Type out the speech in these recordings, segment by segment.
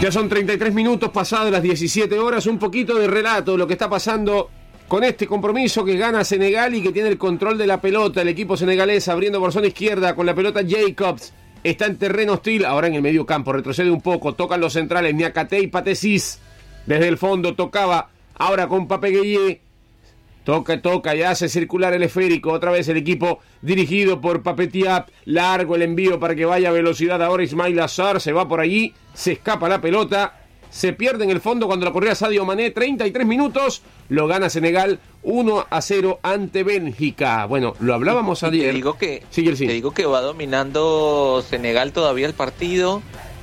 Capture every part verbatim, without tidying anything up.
Ya son treinta y tres minutos pasadas las diecisiete horas, un poquito de relato de lo que está pasando con este compromiso que gana Senegal y que tiene el control de la pelota. El equipo senegalés abriendo por zona izquierda con la pelota. Jacobs está en terreno hostil, ahora en el medio campo, retrocede un poco, tocan los centrales, Niakate y Patesis. Desde el fondo tocaba, ahora con Pape Gueye. Toca, toca, ya hace circular el esférico. Otra vez el equipo dirigido por Pape Thiaw. Largo el envío para que vaya a velocidad. Ahora Ismail Assar se va por allí. Se escapa la pelota. Se pierde en el fondo cuando la corría Sadio Mané. treinta y tres minutos. Lo gana Senegal uno a cero ante Bélgica. Bueno, lo hablábamos y, y ayer. Te digo, que, sí, te digo que va dominando Senegal todavía el partido.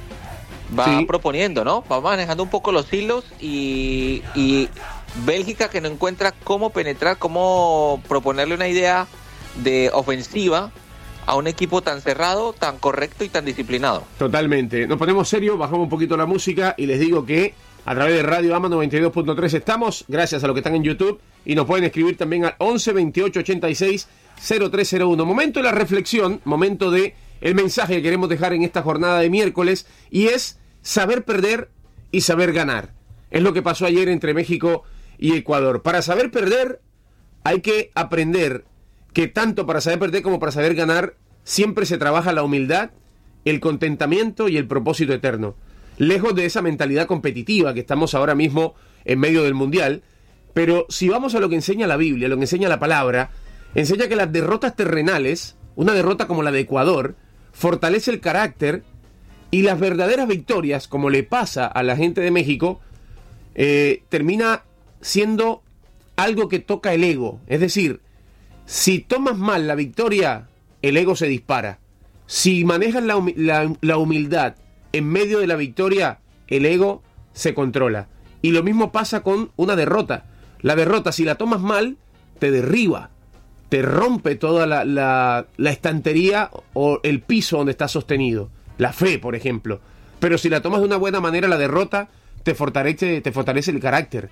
Va sí. proponiendo, ¿no? Va manejando un poco los hilos y... y Bélgica que no encuentra cómo penetrar, cómo proponerle una idea de ofensiva a un equipo tan cerrado, tan correcto y tan disciplinado. Totalmente. Nos ponemos serios, bajamos un poquito la música y les digo que a través de Radio AMA noventa y dos punto tres estamos, gracias a los que están en YouTube, y nos pueden escribir también al once veintiocho ochenta y seis cero tres cero uno. Momento de la reflexión, momento de el mensaje que queremos dejar en esta jornada de miércoles, y es saber perder y saber ganar. Es lo que pasó ayer entre México y Ecuador. Para saber perder hay que aprender que tanto para saber perder como para saber ganar siempre se trabaja la humildad, el contentamiento y el propósito eterno. Lejos de esa mentalidad competitiva que estamos ahora mismo en medio del mundial, pero si vamos a lo que enseña la Biblia, lo que enseña la palabra, enseña que las derrotas terrenales, una derrota como la de Ecuador, fortalece el carácter, y las verdaderas victorias, como le pasa a la gente de México, eh, termina siendo algo que toca el ego. Es decir, si tomas mal la victoria, el ego se dispara. Si manejas la, humi- la, la humildad en medio de la victoria, el ego se controla. Y lo mismo pasa con una derrota. La derrota, si la tomas mal, te derriba, te rompe toda la, la, la estantería o el piso donde estás sostenido. La fe, por ejemplo. Pero si la tomas de una buena manera, la derrota te fortalece, te fortalece el carácter.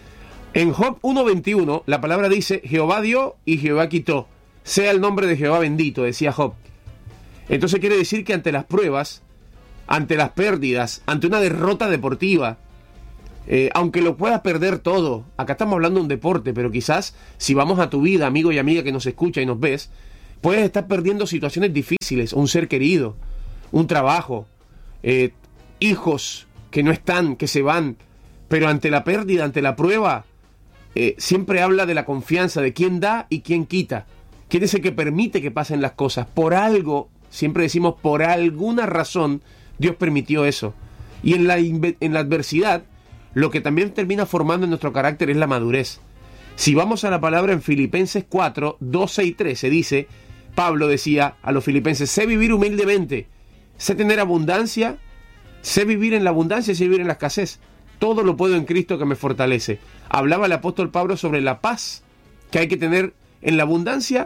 En Job uno veintiuno, la palabra dice, Jehová dio y Jehová quitó. Sea el nombre de Jehová bendito, decía Job. Entonces quiere decir que ante las pruebas, ante las pérdidas, ante una derrota deportiva, eh, aunque lo puedas perder todo, acá estamos hablando de un deporte, pero quizás si vamos a tu vida, amigo y amiga que nos escucha y nos ves, puedes estar perdiendo situaciones difíciles, un ser querido, un trabajo, eh, hijos que no están, que se van, pero ante la pérdida, ante la prueba, Eh, siempre habla de la confianza, de quién da y quién quita. Quién es el que permite que pasen las cosas. Por algo, siempre decimos, por alguna razón, Dios permitió eso. Y en la, en la adversidad, lo que también termina formando en nuestro carácter es la madurez. Si vamos a la palabra en Filipenses cuatro, doce y trece, dice, Pablo decía a los filipenses, sé vivir humildemente, sé tener abundancia, sé vivir en la abundancia y sé vivir en la escasez. Todo lo puedo en Cristo que me fortalece. Hablaba el apóstol Pablo sobre la paz que hay que tener en la abundancia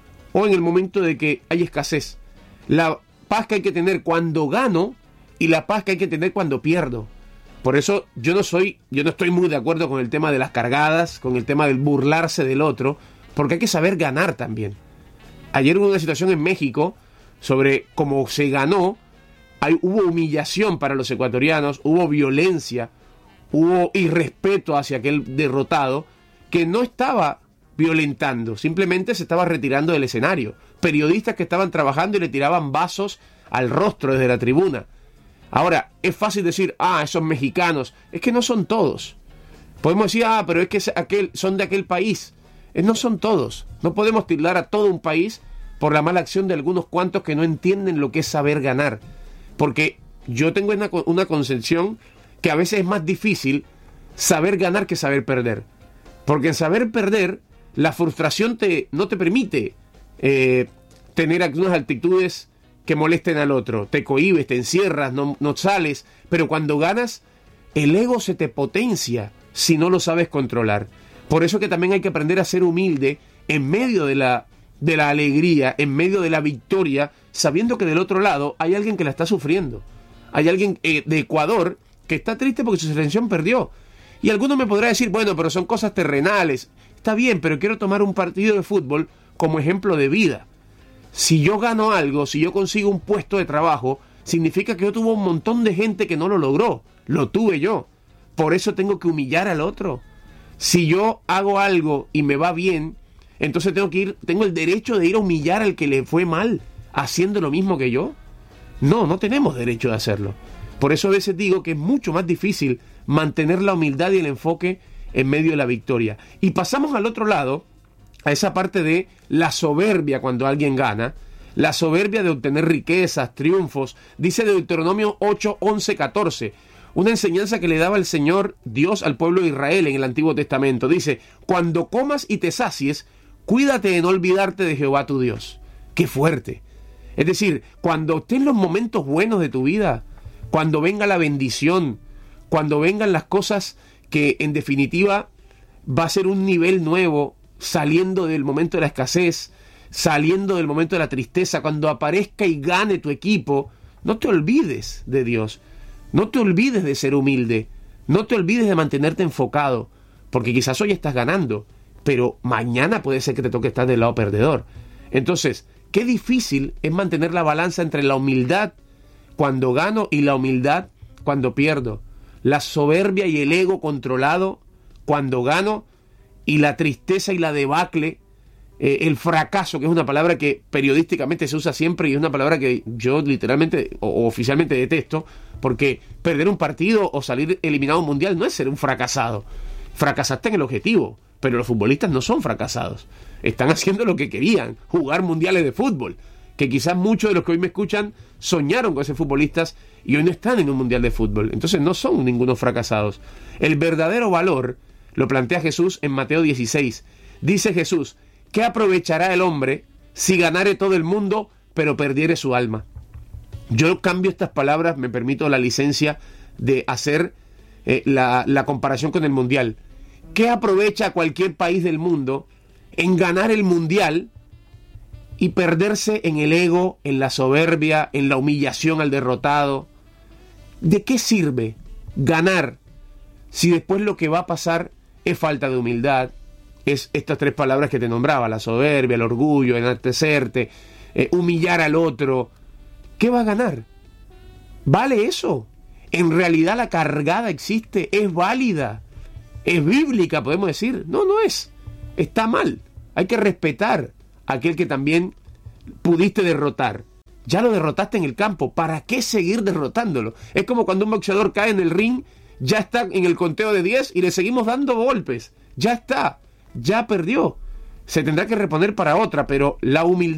o en el momento de que hay escasez. La paz que hay que tener cuando gano y la paz que hay que tener cuando pierdo. Por eso yo no soy, yo no estoy muy de acuerdo con el tema de las cargadas, con el tema del burlarse del otro, porque hay que saber ganar también. Ayer hubo una situación en México sobre cómo se ganó, hay, hubo humillación para los ecuatorianos, hubo violencia, hubo irrespeto hacia aquel derrotado que no estaba violentando, simplemente se estaba retirando del escenario. Periodistas que estaban trabajando y le tiraban vasos al rostro desde la tribuna. Ahora, es fácil decir, ah, esos mexicanos, es que no son todos. Podemos decir, ah, pero es que aquel, son de aquel país. Eh, no son todos. No podemos tildar a todo un país por la mala acción de algunos cuantos que no entienden lo que es saber ganar. Porque yo tengo una, una concepción que a veces es más difícil saber ganar que saber perder. Porque en saber perder, la frustración te, no te permite eh, tener algunas actitudes que molesten al otro. Te cohibes, te encierras, no, no sales. Pero cuando ganas, el ego se te potencia si no lo sabes controlar. Por eso que también hay que aprender a ser humilde en medio de la, de la alegría, en medio de la victoria, sabiendo que del otro lado hay alguien que la está sufriendo. Hay alguien eh, de Ecuador que está triste porque su selección perdió. Y alguno me podrá decir, bueno, pero son cosas terrenales. Está bien, pero quiero tomar un partido de fútbol como ejemplo de vida. Si yo gano algo, si yo consigo un puesto de trabajo, significa que yo tuve un montón de gente que no lo logró. Lo tuve yo. Por eso tengo que humillar al otro. Si yo hago algo y me va bien, entonces tengo que ir, tengo el derecho de ir a humillar al que le fue mal, haciendo lo mismo que yo. No, no tenemos derecho de hacerlo. Por eso a veces digo que es mucho más difícil mantener la humildad y el enfoque en medio de la victoria. Y pasamos al otro lado, a esa parte de la soberbia cuando alguien gana, la soberbia de obtener riquezas, triunfos. Dice Deuteronomio ocho, once, catorce, una enseñanza que le daba el Señor Dios al pueblo de Israel en el Antiguo Testamento. Dice, cuando comas y te sacies, cuídate de no olvidarte de Jehová tu Dios. ¡Qué fuerte! Es decir, cuando estén los momentos buenos de tu vida, cuando venga la bendición, cuando vengan las cosas que en definitiva va a ser un nivel nuevo, saliendo del momento de la escasez, saliendo del momento de la tristeza, cuando aparezca y gane tu equipo, no te olvides de Dios, no te olvides de ser humilde, no te olvides de mantenerte enfocado, porque quizás hoy estás ganando, pero mañana puede ser que te toque estar del lado perdedor. Entonces, qué difícil es mantener la balanza entre la humildad cuando gano y la humildad cuando pierdo, la soberbia y el ego controlado cuando gano y la tristeza y la debacle, eh, el fracaso, que es una palabra que periodísticamente se usa siempre y es una palabra que yo literalmente o, o oficialmente detesto, porque perder un partido o salir eliminado mundial no es ser un fracasado. Fracasaste en el objetivo, pero los futbolistas no son fracasados. Están haciendo lo que querían, jugar mundiales de fútbol, que quizás muchos de los que hoy me escuchan soñaron con ser futbolistas y hoy no están en un mundial de fútbol. Entonces no son ningunos fracasados. El verdadero valor lo plantea Jesús en Mateo dieciséis. Dice Jesús, ¿qué aprovechará el hombre si ganare todo el mundo, pero perdiere su alma? Yo cambio estas palabras, me permito la licencia de hacer eh, la, la comparación con el mundial. ¿Qué aprovecha cualquier país del mundo en ganar el mundial y perderse en el ego, en la soberbia, en la humillación al derrotado? ¿De qué sirve ganar si después lo que va a pasar es falta de humildad? Es estas tres palabras que te nombraba, la soberbia, el orgullo, enaltecerte, eh, humillar al otro. ¿Qué va a ganar? ¿Vale eso? ¿En realidad la cargada existe? ¿Es válida? ¿Es bíblica, podemos decir? No, no es. Está mal. Hay que respetar a aquel que también pudiste derrotar. Ya lo derrotaste en el campo. ¿Para qué seguir derrotándolo? Es como cuando un boxeador cae en el ring, ya está en el conteo de diez y le seguimos dando golpes. Ya está. Ya perdió. Se tendrá que reponer para otra, pero la humildad